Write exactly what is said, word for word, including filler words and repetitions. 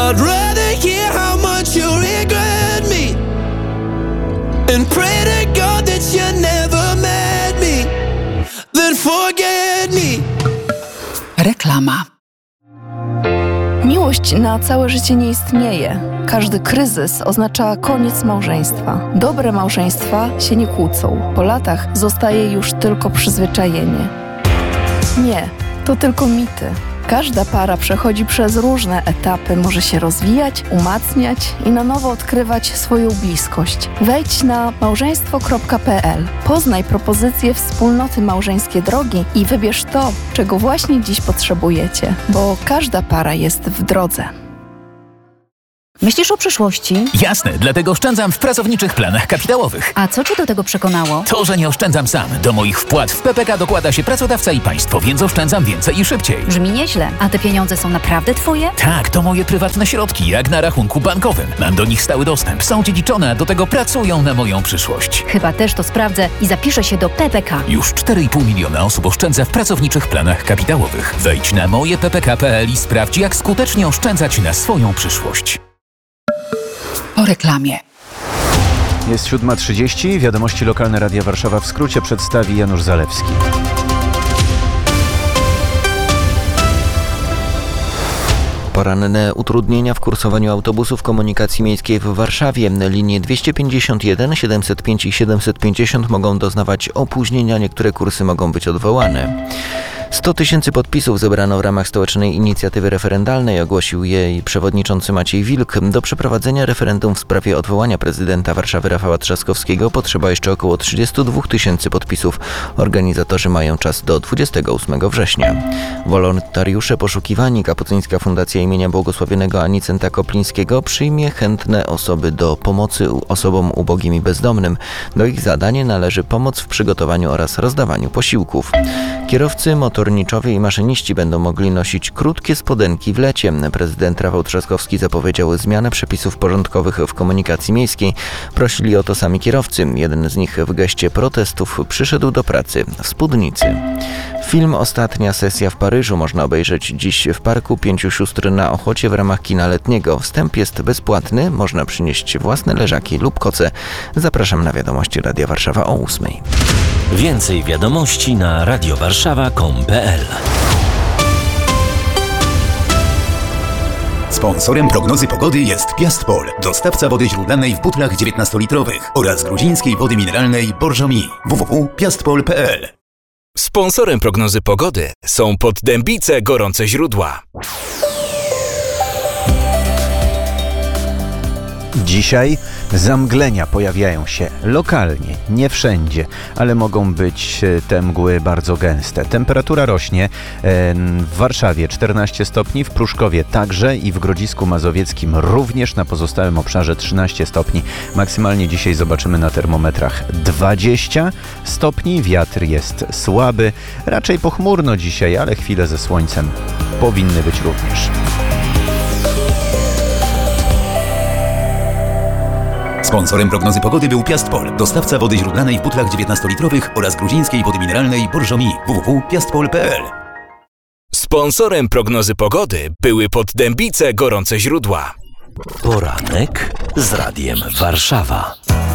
I'd rather hear how much you regret me and pray to God that you never met me than forget me. Reklama. Miłość na całe życie nie istnieje. Każdy kryzys oznacza koniec małżeństwa. Dobre małżeństwa się nie kłócą. Po latach zostaje już tylko przyzwyczajenie. Nie, to tylko mity. Każda para przechodzi przez różne etapy, może się rozwijać, umacniać i na nowo odkrywać swoją bliskość. Wejdź na małżeństwo kropka p l, poznaj propozycje wspólnoty Małżeńskie Drogi i wybierz to, czego właśnie dziś potrzebujecie, bo każda para jest w drodze. Myślisz o przyszłości? Jasne, dlatego oszczędzam w pracowniczych planach kapitałowych. A co cię do tego przekonało? To, że nie oszczędzam sam. Do moich wpłat w P P K dokłada się pracodawca i państwo, więc oszczędzam więcej i szybciej. Brzmi nieźle. A te pieniądze są naprawdę twoje? Tak, to moje prywatne środki, jak na rachunku bankowym. Mam do nich stały dostęp, są dziedziczone, a do tego pracują na moją przyszłość. Chyba też to sprawdzę i zapiszę się do P P K. Już cztery i pół miliona osób oszczędza w pracowniczych planach kapitałowych. Wejdź na moje p p k kropka p l i sprawdź, jak skutecznie oszczędzać na swoją przyszłość. Po reklamie. Jest siódma trzydzieści. Wiadomości lokalne Radia Warszawa w skrócie przedstawi Janusz Zalewski. Poranne utrudnienia w kursowaniu autobusów komunikacji miejskiej w Warszawie. Linie dwieście pięćdziesiąt jeden, siedemset pięć i siedemset pięćdziesiąt mogą doznawać opóźnienia, niektóre kursy mogą być odwołane. sto tysięcy podpisów zebrano w ramach stołecznej inicjatywy referendalnej, ogłosił jej przewodniczący Maciej Wilk. Do przeprowadzenia referendum w sprawie odwołania prezydenta Warszawy Rafała Trzaskowskiego potrzeba jeszcze około trzydzieści dwa tysięcy podpisów. Organizatorzy mają czas do dwudziestego ósmego września. Wolontariusze poszukiwani Kapucyńska Fundacja imienia Błogosławionego Anicenta Koplińskiego przyjmie chętne osoby do pomocy osobom ubogim i bezdomnym. Do ich zadań należy pomoc w przygotowaniu oraz rozdawaniu posiłków. Kierowcy motorniczowie i maszyniści będą mogli nosić krótkie spodenki w lecie. Prezydent Rafał Trzaskowski zapowiedział zmianę przepisów porządkowych w komunikacji miejskiej. Prosili o to sami kierowcy. Jeden z nich w geście protestów przyszedł do pracy w spódnicy. Film Ostatnia sesja w Paryżu można obejrzeć dziś w Parku Pięciu Sióstr na Ochocie w ramach kina letniego. Wstęp jest bezpłatny, można przynieść własne leżaki lub koce. Zapraszam na wiadomości Radia Warszawa o ósmej. Więcej wiadomości na radiowarszawa kropka com kropka p l. Sponsorem prognozy pogody jest Piastpol, dostawca wody źródlanej w butlach dziewiętnastolitrowych oraz gruzińskiej wody mineralnej Borżomi. w w w kropka piastpol kropka p l. Sponsorem prognozy pogody są Poddębice Gorące Źródła. Dzisiaj zamglenia pojawiają się lokalnie, nie wszędzie, ale mogą być te mgły bardzo gęste. Temperatura rośnie w Warszawie czternaście stopni, w Pruszkowie także i w Grodzisku Mazowieckim również, na pozostałym obszarze trzynaście stopni. Maksymalnie dzisiaj zobaczymy na termometrach dwadzieścia stopni, wiatr jest słaby, raczej pochmurno dzisiaj, ale chwile ze słońcem powinny być również. Sponsorem prognozy pogody był Piastpol, dostawca wody źródlanej w butlach dziewiętnastolitrowych oraz gruzińskiej wody mineralnej Borżomi. w w w kropka piastpol kropka p l. Sponsorem prognozy pogody były Poddębice Gorące Źródła. Poranek z Radiem Warszawa.